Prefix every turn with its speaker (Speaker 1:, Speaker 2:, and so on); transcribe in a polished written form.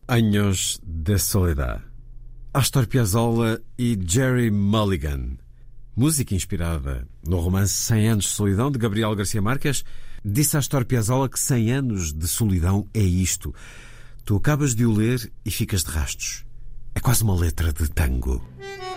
Speaker 1: Años de Soledad. Astor Piazzolla e Jerry Mulligan. Música inspirada no romance 100 anos de solidão de Gabriel Garcia Marques. Disse Astor Piazzolla que 100 anos de solidão é isto. Tu acabas de o ler e ficas de rastos. É quase uma letra de tango.